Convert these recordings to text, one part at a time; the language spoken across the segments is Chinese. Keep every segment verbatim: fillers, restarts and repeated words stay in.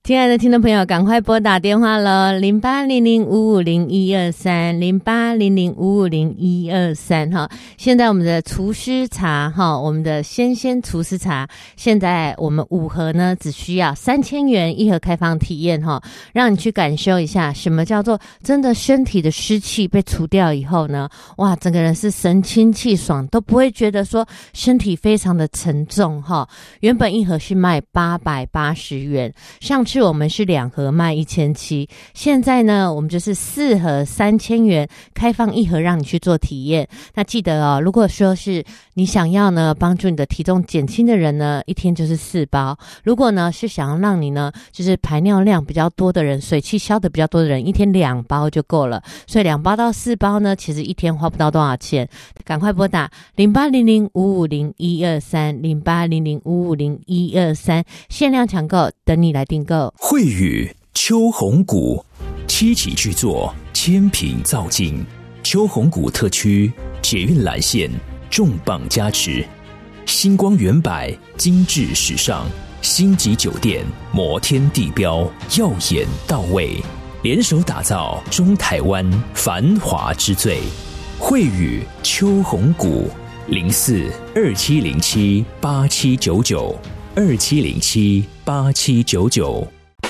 亲爱的听众朋友，赶快拨打电话了，零八零零五五零一二三，零八零零五五零一二三哈。现在我们的厨师茶哈，我们的鲜鲜厨师茶，现在我们五盒呢只需要三千元一盒开放体验哈，让你去感受一下什么叫做真的身体的湿气被除掉以后呢，哇，整个人是神清气爽，都不会觉得说身体非常的沉重哈。原本一盒是卖八百八十元，上次我们是两盒卖一千七百，现在呢我们就是四盒三千元开放一盒让你去做体验。那记得哦，如果说是你想要呢帮助你的体重减轻的人呢，一天就是四包。如果呢是想要让你呢就是排尿量比较多的人，水气消的比较多的人，一天两包就够了。所以两包到四包呢，其实一天花不到多少钱。赶快拨打零八零零五五零一二三，零八零零五五零一二三，限量抢购，等你来订购。 惠宇秋红谷七期巨作，千品造景，秋红谷特区捷运蓝线重磅加持，星光远百精致时尚，星级酒店摩天地标耀眼到位，联手打造中台湾繁华之最。惠宇秋红谷零四二七零七八七九九二七零七八七九九，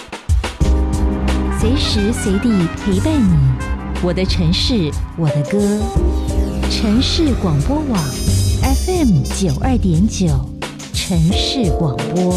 随时随地陪伴你，我的城市，我的歌。城市广播网 F M 九二点九，城市广播。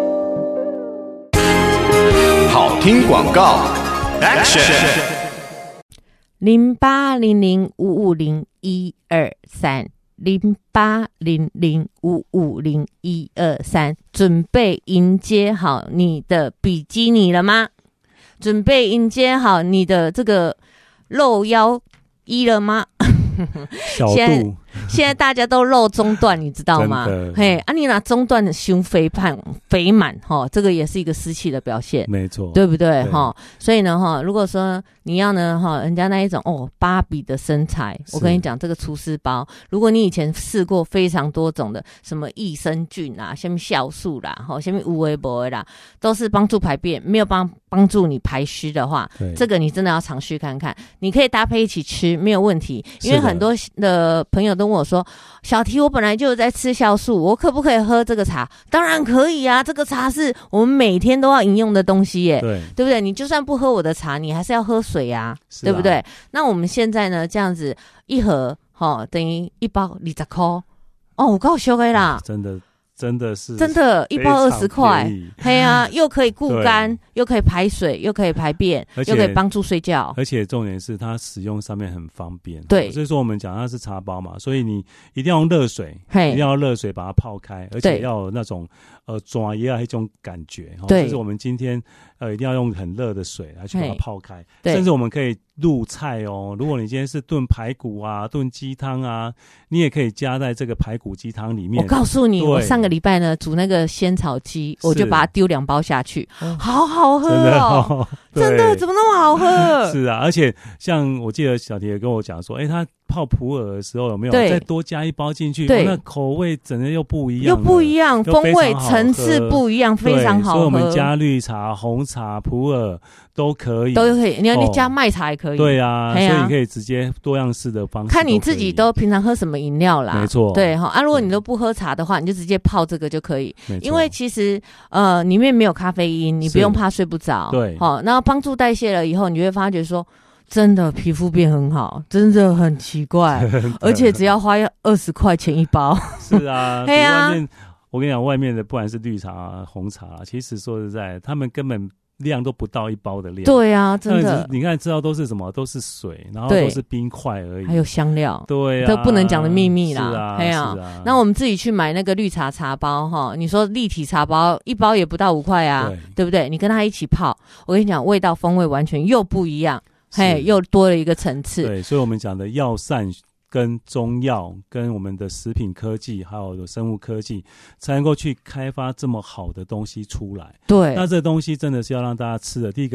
好听广告 ，Action！ 零八零零五五零一二三，零八零零五五零一二三，准备迎接好你的比基尼了吗？准备迎接好你的这个露腰衣了吗？ 小度现在现在大家都露中段，你知道吗？嘿，啊，你拿中段的胸肥胖肥满哈，这个也是一个湿气的表现， 没错， 对不对哈？所以呢哈，如果说你要呢哈，人家那一种哦芭比的身材，我跟你讲，这个厨师包，如果你以前试过非常多种的，什么益生菌啦、什么酵素啦、哈、什么无微博啦，都是帮助排便，没有帮帮助你排湿的话，这个你真的要尝试看看。你可以搭配一起吃，没有问题。因为很多的朋友都问我说，小提我本来就有在吃酵素，我可不可以喝这个茶？当然可以啊，这个茶是我们每天都要饮用的东西耶，对，对不对？你就算不喝我的茶，你还是要喝水啊，啊对不对？那我们现在呢，这样子一盒齁，等于一包二十块哦，我够俗的啦， 真的。真的是真的，一包二十块，嘿啊，又可以固肝，又可以排水，又可以排便，又可以帮助睡觉。 而且重点是它使用上面很方便。 对， 所以说我们讲它是茶包嘛，所以你一定要用热水，一定要热水把它泡开，而且要有那种呃抓也要一种感觉。对，就是我们今天呃一定要用很热的水来去把它泡开，甚至我们可以入菜哦。如果你今天是炖排骨啊、炖鸡汤啊，你也可以加在这个排骨鸡汤里面。 我告诉你，我上个礼拜呢煮那个仙草鸡，我就把它丢两包下去，好好喝哦，真的怎么那么好喝？ 是啊，而且像我记得小提也跟我讲说，哎、欸，他泡普洱的时候有没有再多加一包进去？对，那口味整个又不一样， 又不一样，风味层次不一样，非常好喝。 所以我们加绿茶、红茶、普洱都可以， 都可以。你要、哦、你加麦茶也可以。 对啊，所以你可以直接多样式的方式， 看你自己都平常喝什么饮料啦。 没错， 对哈啊，如果你都不喝茶的话，你就直接泡这个就可以。因为其实呃里面没有咖啡因，你不用怕睡不着。对，好，然后帮助代谢了以后，你就会发觉说。真的皮肤变很好，真的很奇怪，而且只要花二十块钱一包。 是啊，对啊。外面我跟你讲，外面的不管是绿茶、啊、红茶、啊，其实说实在，他们根本量都不到一包的量。 对啊，真的。 你看，知道都是什么？都是水，然后都是冰块而已， 还有香料。对啊， 都不能讲的秘密啦。 是啊， 对啊。那我们自己去买那个绿茶茶包哈，你说立体茶包一包也不到五块啊， 对, 对不对？你跟它一起泡，我跟你讲，味道风味完全又不一样。嘿，又多了一个层次。 对，所以我们讲的药膳跟中药跟我们的食品科技还有生物科技才能够去开发这么好的东西出来。对，那这东西真的是要让大家吃的，第一个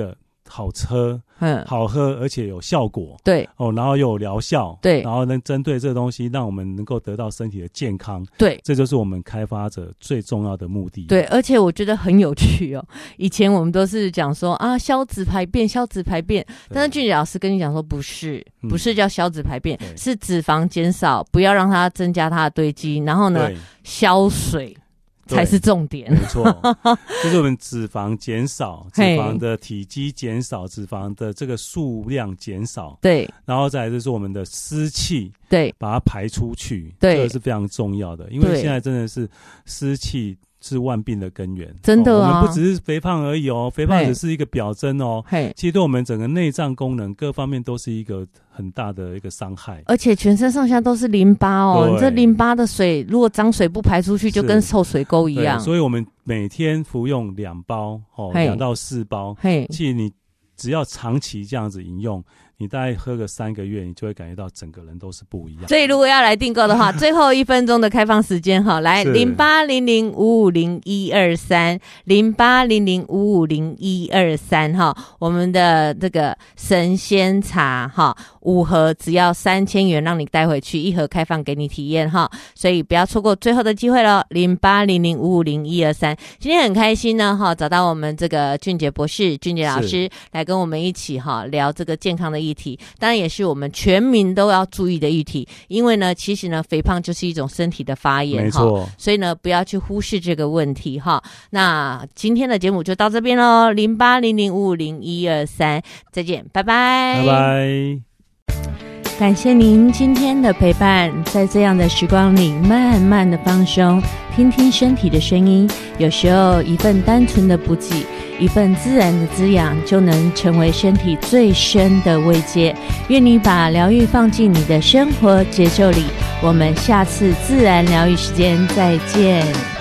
好喝，嗯，好喝，而且有效果， 对， 哦，然后又有疗效， 对， 然后能针对这个东西，让我们能够得到身体的健康， 对， 这就是我们开发者最重要的目的。 对，而且我觉得很有趣哦。以前我们都是讲说啊，消脂排便，消脂排便，但是俊杰老师跟你讲说，不是，不是叫消脂排便，嗯、是脂肪减少，不要让它增加它的堆积，然后呢，消水。才是重点， 没错，就是我们脂肪减少，脂肪的体积减少，脂肪的这个数量减少， 对， 然后再来就是我们的湿气， 对， 把它排出去， 对， 这个是非常重要的，因为现在真的是湿气是万病的根源， 真的啊、 哦！我们不只是肥胖而已哦，肥胖只是一个表征哦，其实对我们整个内脏功能各方面都是一个很大的一个伤害， 而且全身上下都是淋巴哦，你这淋巴的水如果脏水不排出去，就跟臭水沟一样。 所以我们每天服用两包哦，两到四包，其实你只要长期这样子饮用。你大概喝个三个月，你就会感觉到整个人都是不一样。 所以如果要来订购的话，最后一分钟的开放时间哈，来零八零零五五零一二三零八零零五五零一二三哈，我们的这个神仙茶哈，五盒只要三千元，让你带回去，一盒开放给你体验哈，所以不要错过最后的机会了。零八零零五五零一二三，今天很开心呢哈，找到我们这个俊杰博士、俊杰老师来跟我们一起哈聊这个健康的议题，当然也是我们全民都要注意的议题，因为呢，其实呢，肥胖就是一种身体的发炎， 没错， 所以呢，不要去忽视这个问题哈。那今天的节目就到这边喽，零八零零五五零一二三，再见，拜拜， 拜拜。 感谢您今天的陪伴，在这样的时光里，慢慢的放松，听听身体的声音，有时候一份单纯的补给，一份自然的滋养，就能成为身体最深的慰藉。愿你把疗愈放进你的生活节奏里，我们下次自然疗愈时间再见。